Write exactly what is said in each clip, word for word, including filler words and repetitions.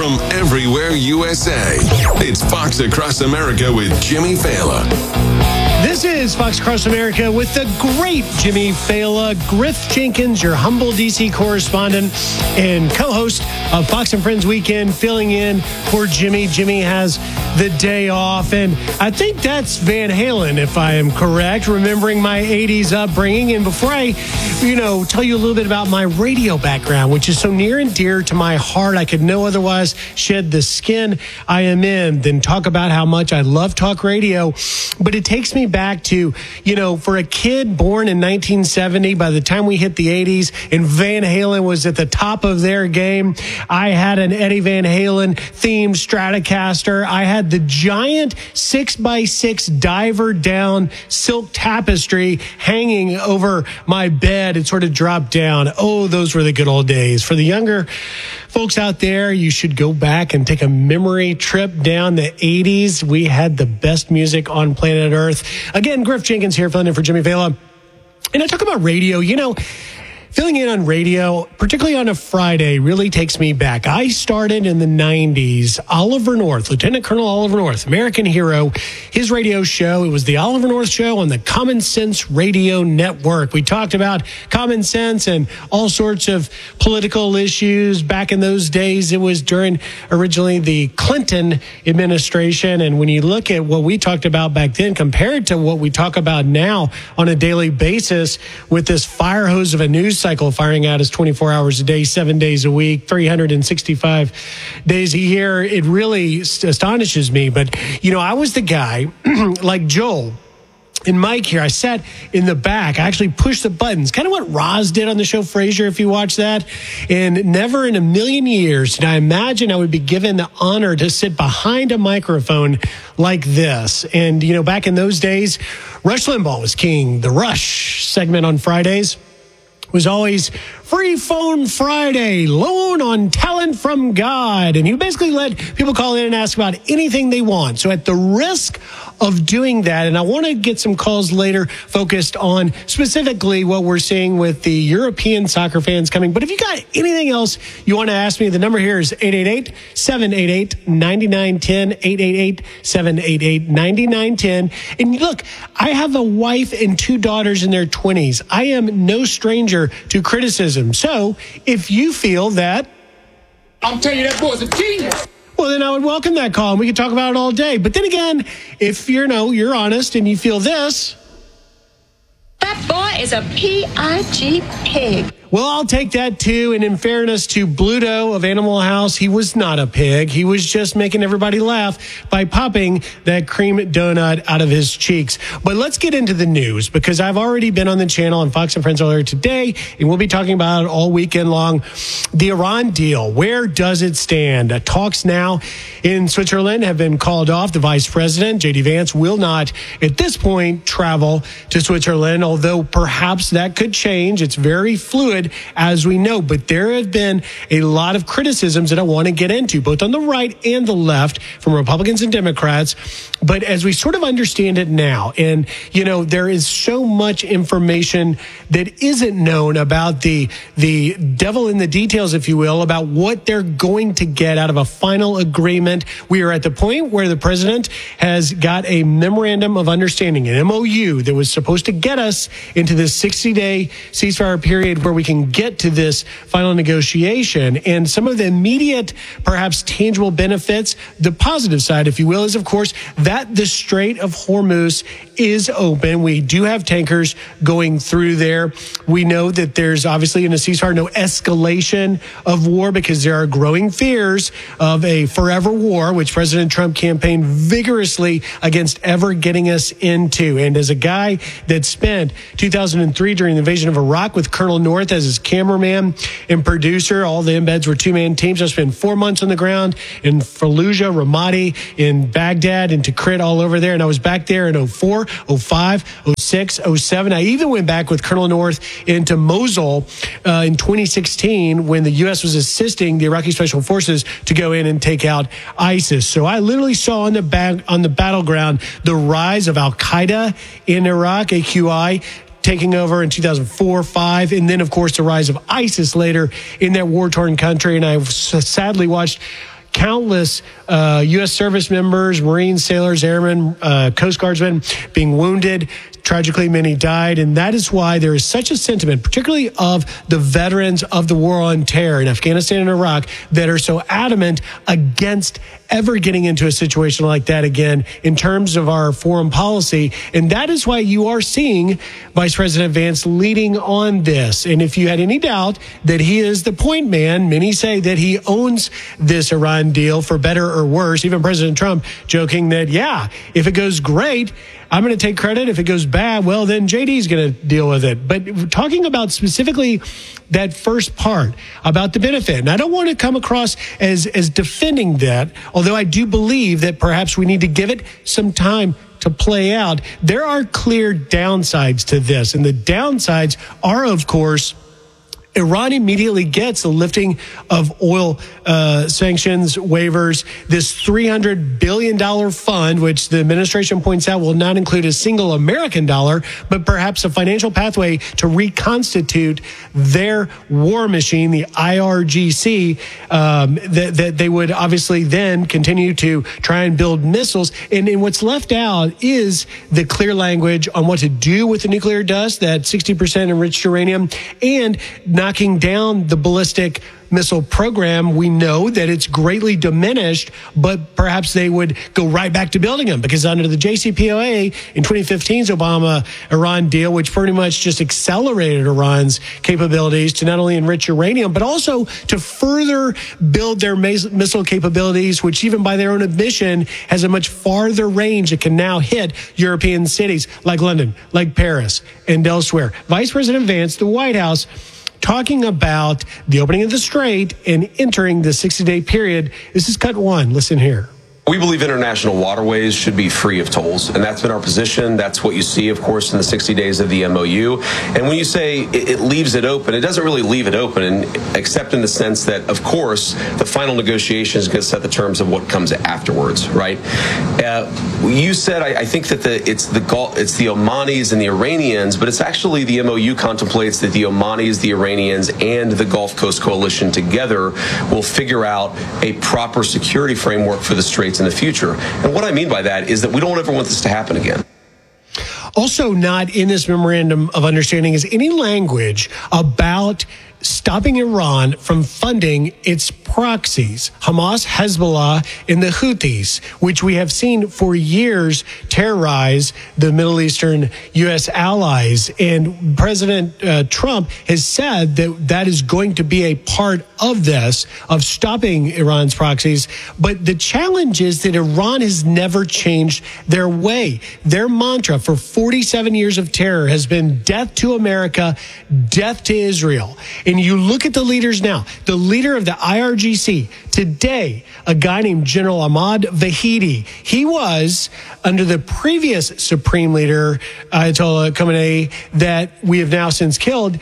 from everywhere U S A. It's Fox Across America with Jimmy Fallon. This is Fox Across America with the great Jimmy Fallon. Griff Jenkins, your humble D C correspondent and co-host of Fox and Friends Weekend, filling in for Jimmy. Jimmy has the day off, and I think that's Van Halen, if I am correct, remembering my eighties upbringing. And before I, you know, tell you a little bit about my radio background, which is so near and dear to my heart, I could no otherwise shed the skin I am in than talk about how much I love talk radio. But it takes me back to, you know, for a kid born in nineteen seventy, by the time we hit the eighties and Van Halen was at the top of their game, I had an Eddie Van Halen themed Stratocaster. I had the giant six by six diver down silk tapestry hanging over my bed. It sort of dropped down. Oh, those were the good old days. For the younger folks out there, you should go back and take a memory trip down the eighties. We had the best music on planet Earth. Again, Griff Jenkins here, filling in for Jimmy Fallon. And I talk about radio, you know, filling in on radio, particularly on a Friday, really takes me back. I started in the nineties. Oliver North, Lieutenant Colonel Oliver North, American hero, his radio show. It was the Oliver North Show on the Common Sense Radio Network. We talked about common sense and all sorts of political issues. Back in those days, it was during originally the Clinton administration. And when you look at what we talked about back then compared to what we talk about now on a daily basis with this fire hose of a news cycle firing out as twenty-four hours a day, seven days a week, three hundred sixty-five days a year, it really astonishes me. But, you know, I was the guy like Joel and Mike here. I sat in the back. I actually pushed the buttons, kind of what Roz did on the show Frasier, if you watch that. And never in a million years did I imagine I would be given the honor to sit behind a microphone like this. And, you know, back in those days, Rush Limbaugh was king. The Rush segment on Fridays was always Free Phone Friday, loan on talent from God. And he basically let people call in and ask about anything they want. So at the risk of doing that, and I want to get some calls later focused on specifically what we're seeing with the European soccer fans coming. But if you got anything else you want to ask me, the number here is eight eight eight, seven eight eight, nine nine one zero, eight eight eight, seven eight eight, nine nine one zero. And look, I have a wife and two daughters in their twenties. I am no stranger to criticism. So if you feel that, I'm telling you, that boy's a genius. well, then I would welcome that call and we could talk about it all day. But then again, if you're, no, you're honest and you feel this, that boy is a P I G pig. well, I'll take that too. And in fairness to Bluto of Animal House, he was not a pig. He was just making everybody laugh by popping that cream donut out of his cheeks. But let's get into the news, because I've already been on the channel on Fox and Friends earlier today, and we'll be talking about it all weekend long. The Iran deal, where does it stand? Uh, talks now in Switzerland have been called off. The vice president, J D Vance, will not at this point travel to Switzerland, although perhaps that could change. It's very fluid, as we know, but there have been a lot of criticisms that I want to get into, both on the right and the left, from Republicans and Democrats. But as we sort of understand it now, and, you know, there is so much information that isn't known about the, the devil in the details, if you will, about what they're going to get out of a final agreement. We are at the point where the president has got a memorandum of understanding, an M O U, that was supposed to get us into this sixty-day ceasefire period where we can get to this final negotiation. And some of the immediate, perhaps tangible benefits, the positive side, if you will, is, of course, that the Strait of Hormuz is open. We do have tankers going through there. We know that there's obviously in a ceasefire no escalation of war, because there are growing fears of a forever war, which President Trump campaigned vigorously against ever getting us into. And as a guy that spent two thousand three during the invasion of Iraq with Colonel North as his cameraman and producer, all the embeds were two-man teams. I spent four months on the ground in Fallujah, Ramadi, in Baghdad, and Tikrit, all over there. And I was back there in oh four, oh five, oh six, oh seven. I even went back with Colonel North into Mosul uh, in twenty sixteen when the U S was assisting the Iraqi Special Forces to go in and take out ISIS. So I literally saw on the back, on the battleground the rise of Al-Qaeda in Iraq, A Q I, taking over in two thousand four, five, and then, of course, the rise of ISIS later in that war-torn country. And I've sadly watched countless uh, U S service members, Marines, sailors, airmen, uh, Coast Guardsmen being wounded. Tragically, many died, and that is why there is such a sentiment, particularly of the veterans of the war on terror in Afghanistan and Iraq, that are so adamant against ever getting into a situation like that again in terms of our foreign policy. And that is why you are seeing Vice President Vance leading on this. And if you had any doubt that he is the point man, many say that he owns this Iran deal for better or worse. Even President Trump joking that, yeah, if it goes great, I'm going to take credit. If it goes bad, well, then J D's going to deal with it. But talking about specifically that first part about the benefit, and I don't want to come across as, as defending that, although I do believe that perhaps we need to give it some time to play out. There are clear downsides to this, and the downsides are, of course, Iran immediately gets the lifting of oil uh, sanctions waivers, this three hundred billion dollars fund, which the administration points out will not include a single American dollar, but perhaps a financial pathway to reconstitute their war machine, the I R G C, um, that, that they would obviously then continue to try and build missiles. And, and what's left out is the clear language on what to do with the nuclear dust, that sixty percent enriched uranium, and not knocking down the ballistic missile program. We know that it's greatly diminished, but perhaps they would go right back to building them, because under the J C P O A in twenty fifteen's Obama-Iran deal, which pretty much just accelerated Iran's capabilities to not only enrich uranium, but also to further build their missile capabilities, which even by their own admission has a much farther range that can now hit European cities like London, like Paris, and elsewhere. Vice President Vance, the White House, talking about the opening of the strait and entering the sixty-day period. This is cut one. Listen here. We believe international waterways should be free of tolls, and that's been our position. That's what you see, of course, in the sixty days of the M O U. And when you say it, it leaves it open, it doesn't really leave it open, and, except in the sense that, of course, the final negotiation is going to set the terms of what comes afterwards, right? Uh, you said, I, I think that the, it's the Gulf, it's the Omanis and the Iranians, but it's actually the M O U contemplates that the Omanis, the Iranians, and the Gulf Coast Coalition together will figure out a proper security framework for the Straits in the future. And what I mean by that is that we don't ever want this to happen again. Also not in this memorandum of understanding is any language about stopping Iran from funding its proxies, Hamas, Hezbollah, and the Houthis, which we have seen for years terrorize the Middle Eastern U S allies. And President uh, Trump has said that that is going to be a part of this, of stopping Iran's proxies. But the challenge is that Iran has never changed their way. Their mantra for forty-seven years of terror has been death to America, death to Israel. And you look at the leaders now, the leader of the I R G C today, a guy named General Ahmad Vahidi. He was under the previous Supreme Leader, Ayatollah Khamenei, that we have now since killed.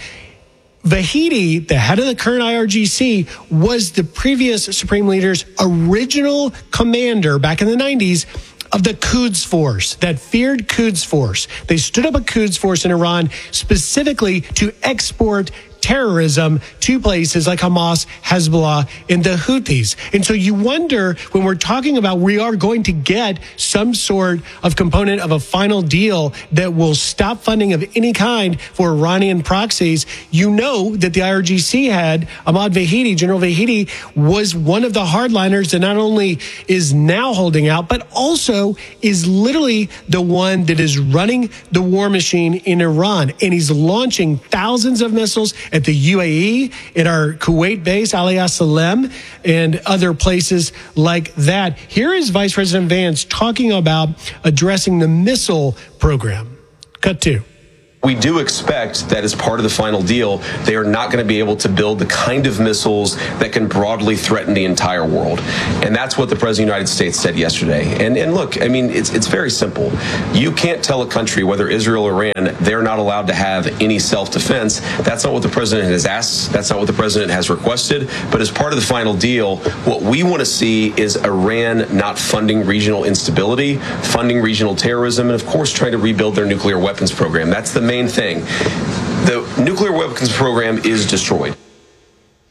Vahidi, the head of the current I R G C, was the previous Supreme Leader's original commander back in the nineties of the Quds Force, that feared Quds Force. They stood up a Quds Force in Iran specifically to export terrorism to places like Hamas, Hezbollah, and the Houthis. And so you wonder, when we're talking about we are going to get some sort of component of a final deal that will stop funding of any kind for Iranian proxies, you know that the I R G C head, Ahmad Vahidi, General Vahidi, was one of the hardliners that not only is now holding out, but also is literally the one that is running the war machine in Iran. And he's launching thousands of missiles at the U A E, at our Kuwait base, Aliyah Salem, and other places like that. Here is Vice President Vance talking about addressing the missile program. Cut two. We do expect that as part of the final deal, they are not going to be able to build the kind of missiles that can broadly threaten the entire world. And that's what the President of the United States said yesterday. And and look, I mean, it's it's very simple. You can't tell a country, whether Israel or Iran, they're not allowed to have any self-defense. That's not what the President has asked. That's not what the President has requested. But as part of the final deal, what we want to see is Iran not funding regional instability, funding regional terrorism, and of course trying to rebuild their nuclear weapons program. That's the main thing. The nuclear weapons program is destroyed.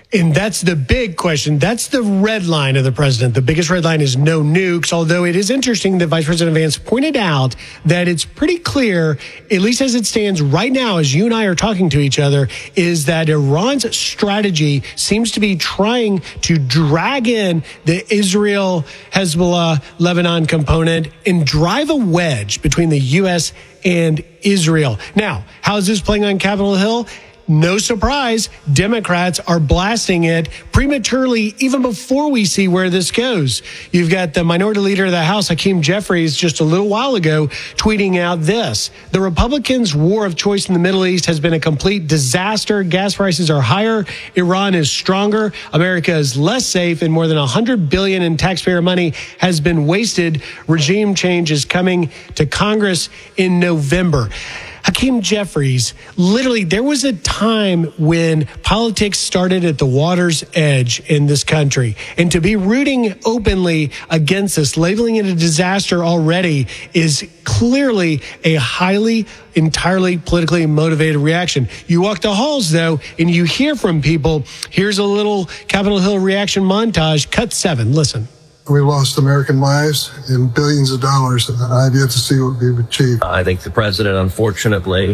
And that's the big question. That's the red line of the president. The biggest red line is no nukes, although it is interesting that Vice President Vance pointed out that it's pretty clear, at least as it stands right now, as you and I are talking to each other, is that Iran's strategy seems to be trying to drag in the Israel, Hezbollah, Lebanon component and drive a wedge between the U S and Israel. Now, how is this playing on Capitol Hill? No surprise, Democrats are blasting it prematurely even before we see where this goes. You've got the minority leader of the House, Hakeem Jeffries, just a little while ago tweeting out this. The Republicans' war of choice in the Middle East has been a complete disaster. Gas prices are higher. Iran is stronger. America is less safe, and more than one hundred billion dollars in taxpayer money has been wasted. Regime change is coming to Congress in November. Hakeem Jeffries, literally, there was a time when politics started at the water's edge in this country. And to be rooting openly against this, labeling it a disaster already, is clearly a highly, entirely politically motivated reaction. You walk the halls, though, and you hear from people. Here's a little Capitol Hill reaction montage. Cut seven. Listen. We lost American lives and billions of dollars, and I've yet to see what we've achieved. I think the president, unfortunately,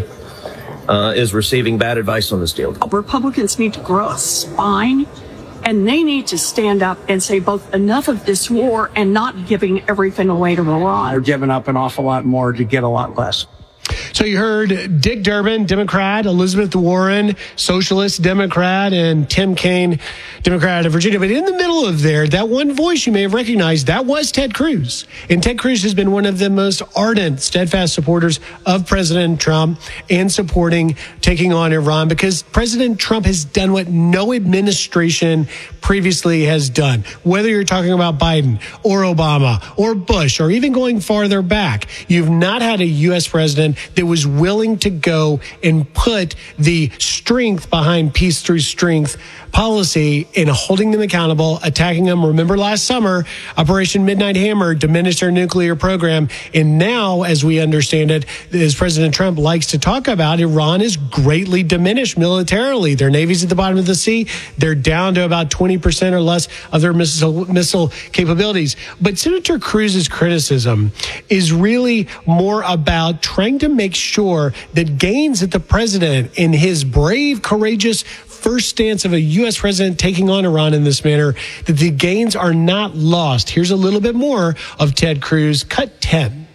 uh, is receiving bad advice on this deal. Republicans need to grow a spine, and they need to stand up and say both enough of this war and not giving everything away to Iran. They're giving up an awful lot more to get a lot less. So you heard Dick Durbin, Democrat, Elizabeth Warren, Socialist Democrat, and Tim Kaine, Democrat of Virginia. But in the middle of there, that one voice you may have recognized, that was Ted Cruz. And Ted Cruz has been one of the most ardent, steadfast supporters of President Trump and supporting taking on Iran, because President Trump has done what no administration previously has done. Whether you're talking about Biden or Obama or Bush or even going farther back, you've not had a U S president that was willing to go and put the strength behind peace through strength policy in holding them accountable, attacking them. Remember last summer, Operation Midnight Hammer diminished their nuclear program. And now, as we understand it, as President Trump likes to talk about, Iran is greatly diminished militarily. Their navy's at the bottom of the sea. They're down to about twenty percent or less of their missile, missile capabilities. But Senator Cruz's criticism is really more about trying to make sure that gains that the president, in his brave, courageous first stance of a U S president taking on Iran in this manner, that the gains are not lost. Here's a little bit more of Ted Cruz. Cut ten.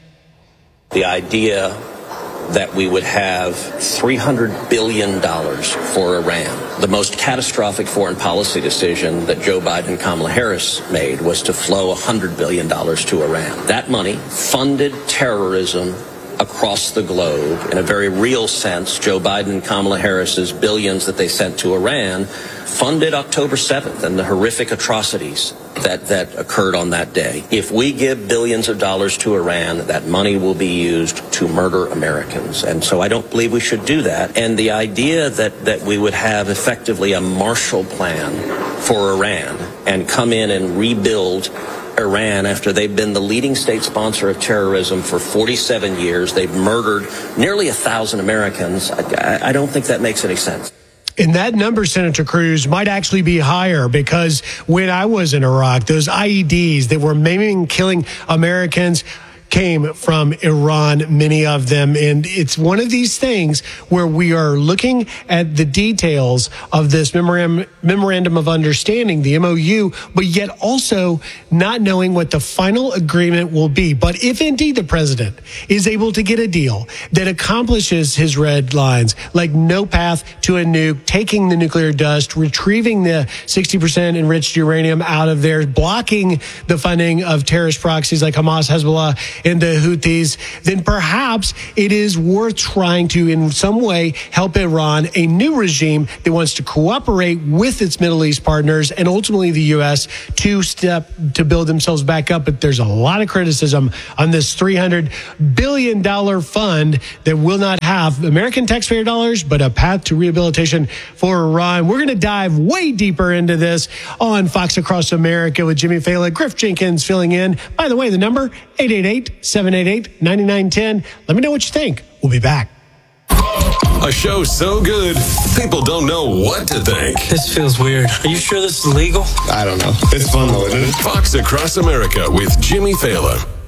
The idea that we would have three hundred billion dollars for Iran. The most catastrophic foreign policy decision that Joe Biden and Kamala Harris made was to flow one hundred billion dollars to Iran. That money funded terrorism across the globe. In a very real sense, Joe Biden and Kamala Harris's billions that they sent to Iran funded October seventh and the horrific atrocities that, that occurred on that day. If we give billions of dollars to Iran, that money will be used to murder Americans. And so I don't believe we should do that. And the idea that, that we would have effectively a Marshall Plan for Iran and come in and rebuild Iran after they've been the leading state sponsor of terrorism for forty-seven years. They've murdered nearly a thousand Americans. I, I don't think that makes any sense. And that number, Senator Cruz, might actually be higher, because when I was in Iraq, those I E Ds that were maiming, killing Americans came from Iran, many of them. And it's one of these things where we are looking at the details of this memorandum, memorandum of understanding, the M O U, but yet also not knowing what the final agreement will be. But if indeed the president is able to get a deal that accomplishes his red lines, like no path to a nuke, taking the nuclear dust, retrieving the sixty percent enriched uranium out of there, blocking the funding of terrorist proxies like Hamas, Hezbollah, and the Houthis, then perhaps it is worth trying to, in some way, help Iran, a new regime that wants to cooperate with its Middle East partners and ultimately the U S to step to build themselves back up. But there's a lot of criticism on this three hundred billion dollars fund that will not have American taxpayer dollars, but a path to rehabilitation for Iran. We're going to dive way deeper into this on Fox Across America with Jimmy Failla, Griff Jenkins filling in. By the way, the number, eight eight eight, seven eight eight, nine nine one zero. Let me know what you think. We'll be back. A show so good, people don't know what to think. This feels weird. Are you sure this is legal? I don't know. It's fun though, isn't it? Fox Across America with Jimmy Fallon.